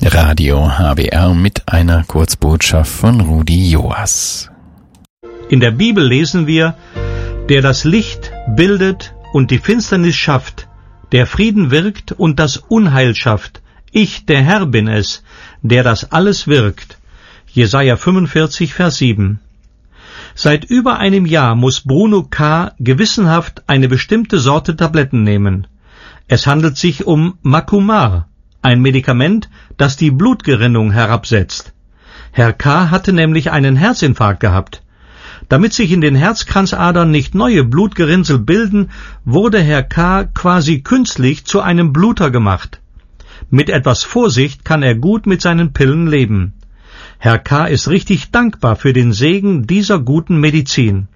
Radio HWR mit einer Kurzbotschaft von Rudi Joas. In der Bibel lesen wir: Der das Licht bildet und die Finsternis schafft, der Frieden wirkt und das Unheil schafft. Ich, der Herr, bin es, der das alles wirkt. Jesaja 45, Vers 7. Seit über einem Jahr muss Bruno K. gewissenhaft eine bestimmte Sorte Tabletten nehmen. Es handelt sich um Macumar, ein Medikament, das die Blutgerinnung herabsetzt. Herr K. hatte nämlich einen Herzinfarkt gehabt. Damit sich in den Herzkranzadern nicht neue Blutgerinnsel bilden, wurde Herr K. quasi künstlich zu einem Bluter gemacht. Mit etwas Vorsicht kann er gut mit seinen Pillen leben. Herr K. ist richtig dankbar für den Segen dieser guten Medizin.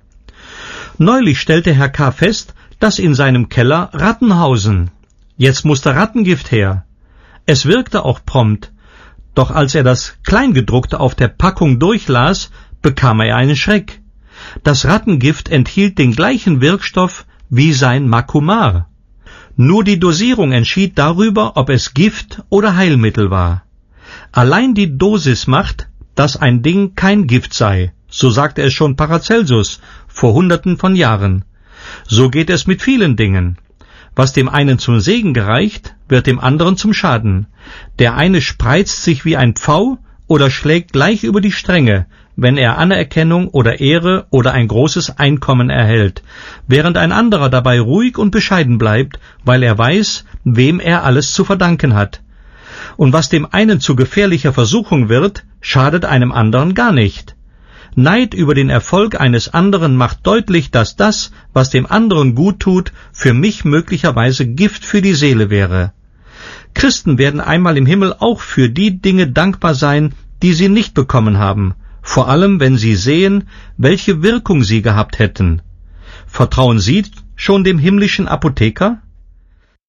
Neulich stellte Herr K. fest, dass in seinem Keller Ratten hausen. Jetzt musste Rattengift her. Es wirkte auch prompt, doch als er das Kleingedruckte auf der Packung durchlas, bekam er einen Schreck. Das Rattengift enthielt den gleichen Wirkstoff wie sein Macumar. Nur die Dosierung entschied darüber, ob es Gift oder Heilmittel war. Allein die Dosis macht, dass ein Ding kein Gift sei, so sagte es schon Paracelsus vor Hunderten von Jahren. So geht es mit vielen Dingen. Was dem einen zum Segen gereicht, wird dem anderen zum Schaden. Der eine spreizt sich wie ein Pfau oder schlägt gleich über die Stränge, wenn er Anerkennung oder Ehre oder ein großes Einkommen erhält, während ein anderer dabei ruhig und bescheiden bleibt, weil er weiß, wem er alles zu verdanken hat. Und was dem einen zu gefährlicher Versuchung wird, schadet einem anderen gar nicht. Neid über den Erfolg eines anderen macht deutlich, dass das, was dem anderen gut tut, für mich möglicherweise Gift für die Seele wäre. Christen werden einmal im Himmel auch für die Dinge dankbar sein, die sie nicht bekommen haben, vor allem wenn sie sehen, welche Wirkung sie gehabt hätten. Vertrauen Sie schon dem himmlischen Apotheker?